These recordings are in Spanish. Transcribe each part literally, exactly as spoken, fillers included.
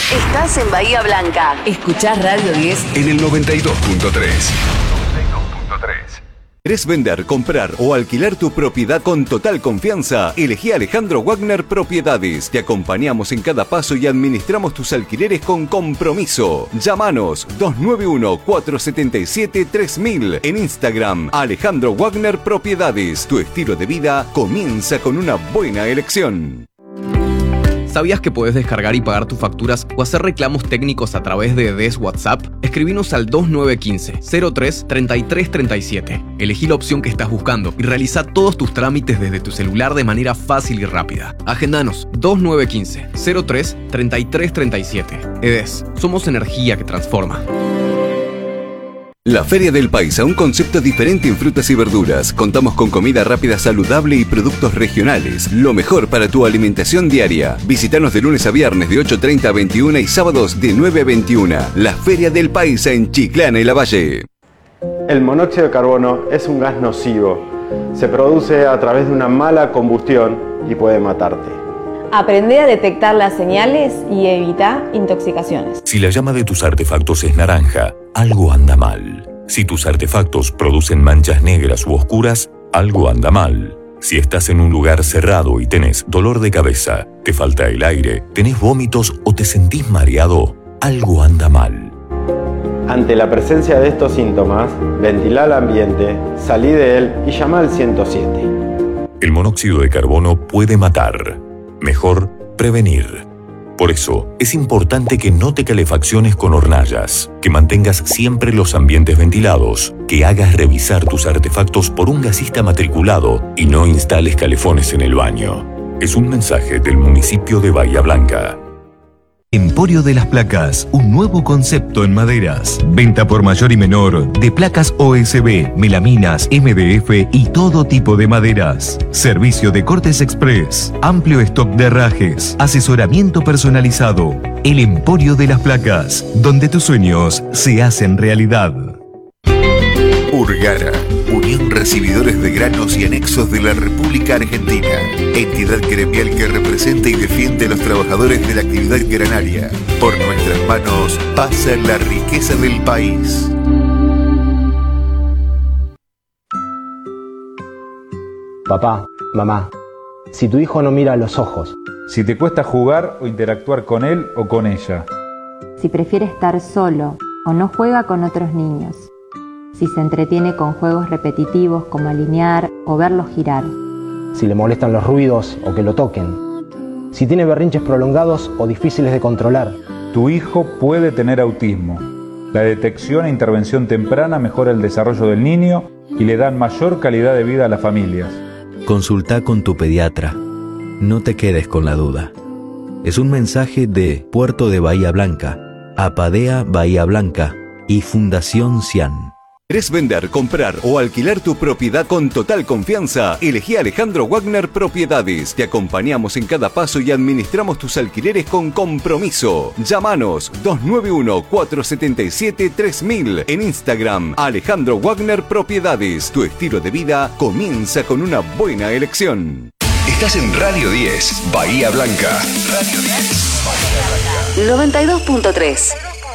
Estás en Bahía Blanca. Escuchás Radio diez en el noventa y dos punto tres. ¿Querés vender, comprar o alquilar tu propiedad con total confianza? Elegí Alejandro Wagner Propiedades. Te acompañamos en cada paso y administramos tus alquileres con compromiso. Llámanos dos nueve uno, cuatro siete siete, tres mil. En Instagram, Alejandro Wagner Propiedades. Tu estilo de vida comienza con una buena elección. ¿Sabías que podés descargar y pagar tus facturas o hacer reclamos técnicos a través de D E S WhatsApp? Escribinos al dos nueve uno cinco, cero tres, treinta y tres treinta y siete. Elegí la opción que estás buscando y realiza todos tus trámites desde tu celular de manera fácil y rápida. Agendanos dos nueve uno cinco, cero tres, treinta y tres treinta y siete. E D E S, somos energía que transforma. La Feria del Paisa, un concepto diferente en frutas y verduras. Contamos con comida rápida, saludable y productos regionales. Lo mejor para tu alimentación diaria. Visítanos de lunes a viernes de ocho treinta a veintiuna y sábados de nueve a veintiuna. La Feria del Paisa en Chiclana y Lavalle. El monóxido de carbono es un gas nocivo. Se produce a través de una mala combustión y puede matarte. Aprende a detectar las señales y evita intoxicaciones. Si la llama de tus artefactos es naranja, algo anda mal. Si tus artefactos producen manchas negras u oscuras, algo anda mal. Si estás en un lugar cerrado y tenés dolor de cabeza, te falta el aire, tenés vómitos o te sentís mareado, algo anda mal. Ante la presencia de estos síntomas, ventila el ambiente, salí de él y llama al ciento siete. El monóxido de carbono puede matar. Mejor prevenir. Por eso, es importante que no te calefacciones con hornallas, que mantengas siempre los ambientes ventilados, que hagas revisar tus artefactos por un gasista matriculado y no instales calefones en el baño. Es un mensaje del municipio de Bahía Blanca. Emporio de las Placas, un nuevo concepto en maderas. Venta por mayor y menor de placas O S B, melaminas, M D F y todo tipo de maderas. Servicio de cortes express, amplio stock de herrajes, asesoramiento personalizado. El Emporio de las Placas, donde tus sueños se hacen realidad. Urgara, Unión Recibidores de Granos y Anexos de la República Argentina. Entidad gremial que representa y defiende a los trabajadores de la actividad granaria. Por nuestras manos pasa la riqueza del país. Papá, mamá, si tu hijo no mira a los ojos. Si te cuesta jugar o interactuar con él o con ella. Si prefiere estar solo o no juega con otros niños. Si se entretiene con juegos repetitivos como alinear o verlos girar. Si le molestan los ruidos o que lo toquen. Si tiene berrinches prolongados o difíciles de controlar. Tu hijo puede tener autismo. La detección e intervención temprana mejora el desarrollo del niño y le dan mayor calidad de vida a las familias. Consulta con tu pediatra. No te quedes con la duda. Es un mensaje de Puerto de Bahía Blanca, Apadea Bahía Blanca y Fundación Cian. ¿Querés vender, comprar o alquilar tu propiedad con total confianza? Elegí Alejandro Wagner Propiedades. Te acompañamos en cada paso y administramos tus alquileres con compromiso. Llámanos dos nueve uno, cuatro siete siete, tres mil. En Instagram, Alejandro Wagner Propiedades. Tu estilo de vida comienza con una buena elección. Estás en Radio diez, Bahía Blanca. Radio diez, Bahía Blanca. noventa y dos punto tres.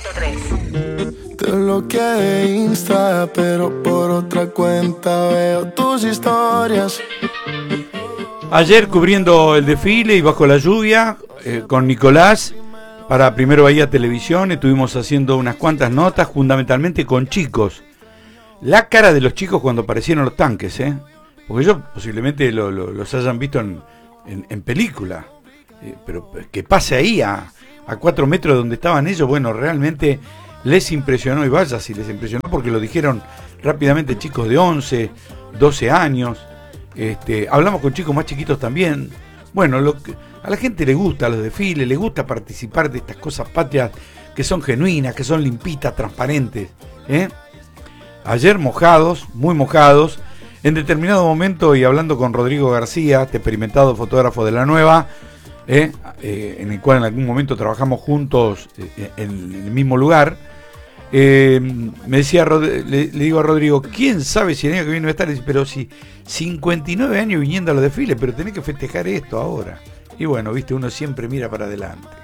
Te bloqueé de Insta, pero por otra cuenta veo tus historias. Ayer cubriendo el desfile y bajo la lluvia eh, con Nicolás para Primero Bahía Televisión estuvimos haciendo unas cuantas notas, fundamentalmente con chicos. La cara de los chicos cuando aparecieron los tanques, ¿eh? Porque ellos posiblemente lo, lo, los hayan visto en, en, en película, eh, pero que pase ahí a, a cuatro metros de donde estaban ellos, bueno, realmente les impresionó, y vaya si les impresionó, porque lo dijeron rápidamente chicos de once, doce años, este, hablamos con chicos más chiquitos también. Bueno, lo que, a la gente le gusta los desfiles, le gusta participar de estas cosas patrias que son genuinas, que son limpitas, transparentes, ¿eh? Ayer mojados, muy mojados, en determinado momento, y hablando con Rodrigo García, este experimentado fotógrafo de La Nueva, ¿eh? Eh, en el cual en algún momento trabajamos juntos eh, en el mismo lugar, eh, me decía, le, le digo a Rodrigo, ¿quién sabe si el año que viene va a estar? Dice, pero si cincuenta y nueve años viniendo a los desfiles, pero tenés que festejar esto ahora. Y bueno, viste, uno siempre mira para adelante.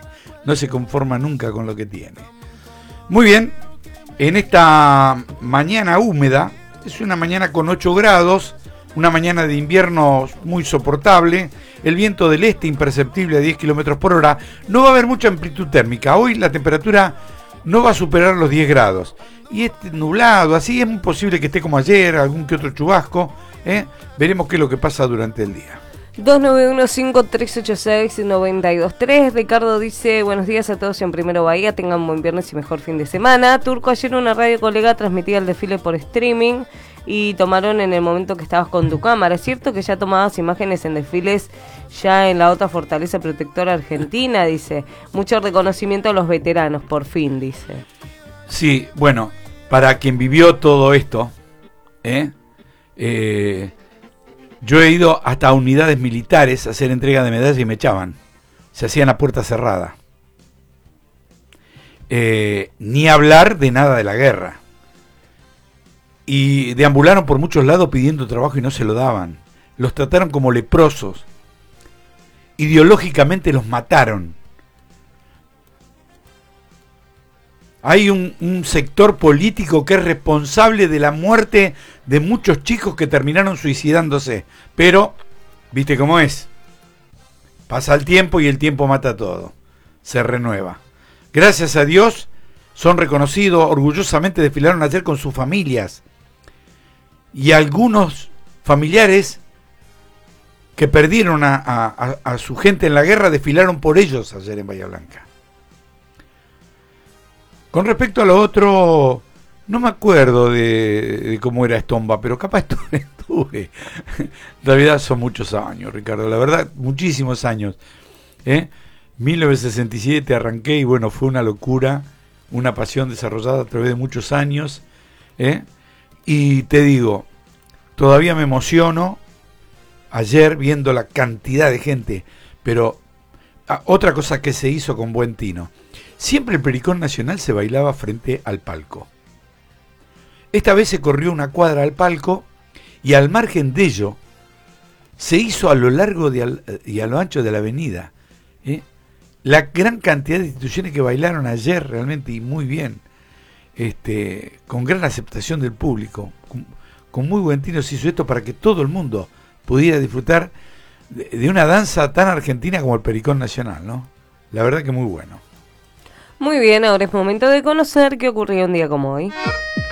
no se conforma nunca con lo que tiene. Muy bien, en esta mañana húmeda, es una mañana con ocho grados, una mañana de invierno muy soportable, el viento del este imperceptible a diez kilómetros por hora, no va a haber mucha amplitud térmica, hoy la temperatura no va a superar los diez grados, y este nublado, así es muy posible que esté como ayer, algún que otro chubasco, ¿eh? Veremos qué es lo que pasa durante el día. dos nueve uno cinco tres ocho seis nueve dos tres. Ricardo dice: buenos días a todos en Primero Bahía, tengan buen viernes y mejor fin de semana. Turco, ayer una radio colega transmitía el desfile por streaming y tomaron en el momento que estabas con tu cámara. ¿Es cierto que ya tomabas imágenes en desfiles ya en la otra Fortaleza Protectora Argentina? Dice, mucho reconocimiento a los veteranos, por fin, dice. Sí, bueno, para quien vivió todo esto, ¿eh? Eh, yo he ido hasta unidades militares a hacer entrega de medallas y me echaban. Se hacían a puerta cerrada. Eh, ni hablar de nada de la guerra. Y deambularon por muchos lados pidiendo trabajo y no se lo daban. Los trataron como leprosos. Ideológicamente los mataron. Hay un, un sector político que es responsable de la muerte de muchos chicos que terminaron suicidándose. Pero, ¿viste cómo es? Pasa el tiempo y el tiempo mata todo. Se renueva. Gracias a Dios son reconocidos, orgullosamente desfilaron ayer con sus familias. Y algunos familiares que perdieron a, a, a su gente en la guerra desfilaron por ellos ayer en Bahía Blanca. Con respecto a lo otro, no me acuerdo de, de cómo era Estomba, pero capaz estuve, estuve. En realidad son muchos años, Ricardo, la verdad, muchísimos años. ¿eh? mil novecientos sesenta y siete arranqué y bueno, fue una locura, una pasión desarrollada a través de muchos años. ¿eh? Y te digo, todavía me emociono ayer viendo la cantidad de gente, pero ah, otra cosa que se hizo con buen tino. Siempre el Pericón Nacional se bailaba frente al palco. Esta vez se corrió una cuadra al palco y al margen de ello se hizo a lo largo de al, y a lo ancho de la avenida. ¿eh? La gran cantidad de instituciones que bailaron ayer realmente y muy bien. Este, con gran aceptación del público, con, con muy buen tino se hizo esto para que todo el mundo pudiera disfrutar de, de una danza tan argentina como el Pericón Nacional, ¿no? La verdad que muy bueno. Muy bien, ahora es momento de conocer qué ocurrió un día como hoy.